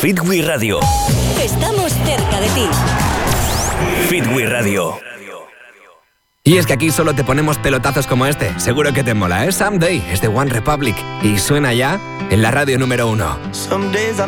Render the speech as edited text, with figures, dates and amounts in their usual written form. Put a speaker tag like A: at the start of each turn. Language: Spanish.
A: Fitwi Radio.
B: Estamos cerca de ti.
A: Fitwi Radio.
C: Y es que aquí solo te ponemos pelotazos como este. Seguro que te mola, ¿eh? Someday es de One Republic y suena ya en la radio número 1.